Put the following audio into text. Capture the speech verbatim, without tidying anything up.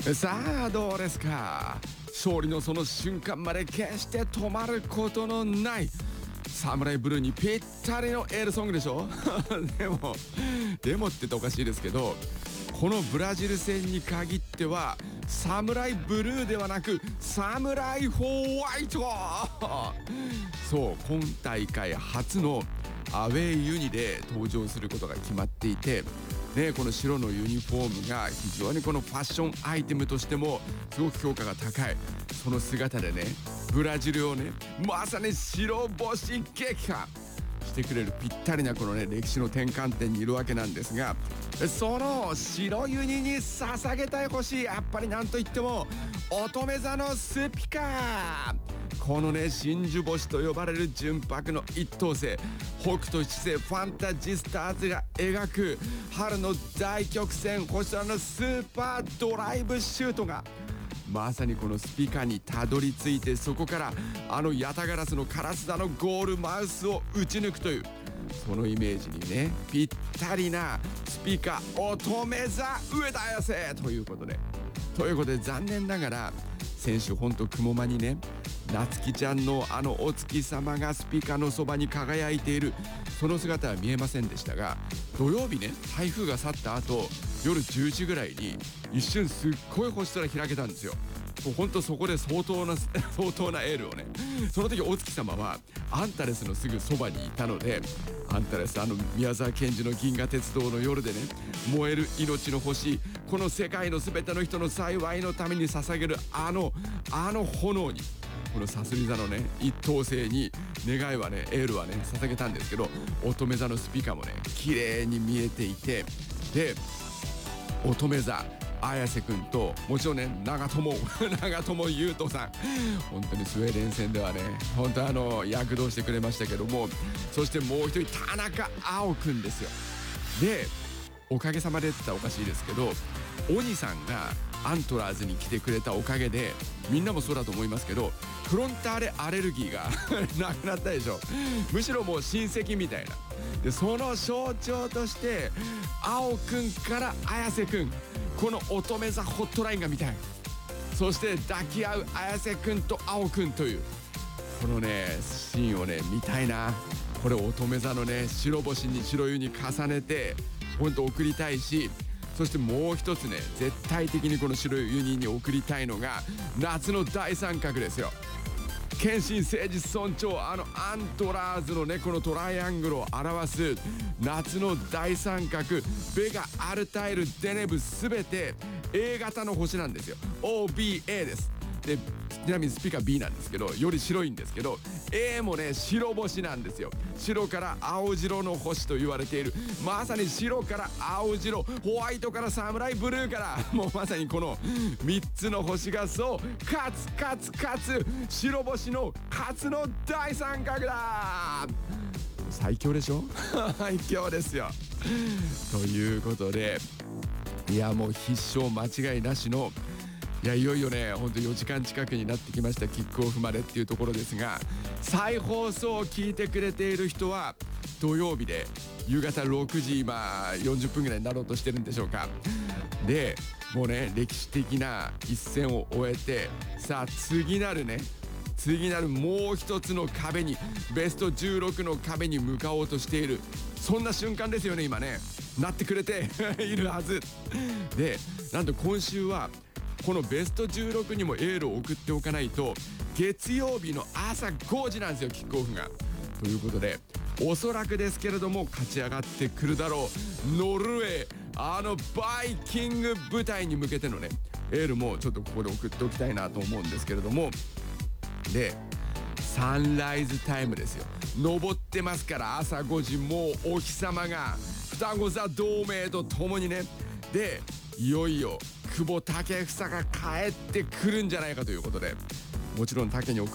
さあどうですか。勝利のその瞬間まで決して止まることのないサムライブルーにぴったりのエールソングでしょでもでもって言っておかしいですけど、このブラジル戦に限ってはサムライブルーではなくサムライホワイトそう、今大会初のアウェーユニで登場することが決まっていて、ね、この白のユニフォームが非常にこのファッションアイテムとしてもすごく評価が高い。その姿でね、ブラジルをね、まさに白星撃破してくれるぴったりなこのね、歴史の転換点にいるわけなんですが、その白ユニに捧げたい星、やっぱりなんといっても乙女座のスピカー。このね、真珠星と呼ばれる純白の一等星、北斗七星ファンタジスターズが描く春の大曲線星空のスーパードライブシュートがまさにこのスピカにたどり着いて、そこからあのヤタガラスのカラス座のゴールマウスを打ち抜くという、そのイメージにねぴったりなスピカ乙女座上田綾瀬ということでということで残念ながら先週ほんと雲間にね、なつきちゃんのあのお月様がスピカのそばに輝いているその姿は見えませんでしたが、土曜日ね、台風が去った後夜じゅうじぐらいに一瞬すっごい星空開けたんですよ。もうほんとそこで相当な相当なエールをね、その時お月様はアンタレスのすぐそばにいたので、アンタレス、あの宮沢賢治の銀河鉄道の夜でね、燃える命の星、この世界の全ての人の幸いのために捧げるあのあの炎に、このさすり座のね一等星に願いはね、エールはね捧げたんですけど、乙女座のスピカもね綺麗に見えていて、で乙女座綾瀬くんともちろんね長友長友佑都さん、本当にスウェーデン戦ではね本当あの躍動してくれましたけども、そしてもう一人田中碧くんですよ。でおかげさまでって言ったらおかしいですけど、鬼さんがアントラーズに来てくれたおかげで、みんなもそうだと思いますけどフロンターレアレルギーがなくなったでしょ。むしろもう親戚みたいな。でその象徴として青くんから綾瀬くん、この乙女座ホットラインが見たい。そして抱き合う綾瀬くんと青くんというこのねシーンをね見たいな。これ乙女座のね白星に白湯に重ねてほんと送りたいし、そしてもう一つね絶対的にこの白いユニに送りたいのが夏の大三角ですよ。謙信誠実尊重、あのアントラーズのねこのトライアングルを表す夏の大三角、ベガ、アルタイル、デネブ全て A 型の星なんですよ。 オービーエー です。でちなみにスピカ B なんですけど、より白いんですけど A もね白星なんですよ。白から青白の星と言われている、まさに白から青白、ホワイトからサムライブルーから、もうまさにこのみっつの星がそう勝つ勝つ勝つ白星の勝つの大三角だ。最強でしょ最強ですよということで、いやもう必勝間違いなしの、いやいよいよねほんとよじかん近くになってきました、キックオフまでっていうところですが、再放送を聞いてくれている人は土曜日で夕方ろくじ今よんじゅっぷんぐらいになろうとしてるんでしょうか。でもうね歴史的な一戦を終えて、さあ次なるね次なるもう一つの壁に、ベストじゅうろくの壁に向かおうとしている、そんな瞬間ですよね今ね、なってくれているはずで、なんと今週はこのベストじゅうろくにもエールを送っておかないと、月曜日の朝ごじなんですよキックオフが。ということでおそらくですけれども勝ち上がってくるだろうノルウェー、あのバイキング部隊に向けてのねエールもちょっとここで送っておきたいなと思うんですけれども、でサンライズタイムですよ。登ってますから朝ごじ、もうお日様が双子座同盟とともにね、でいよいよ久保建英が帰ってくるんじゃないかということで、もちろん武に送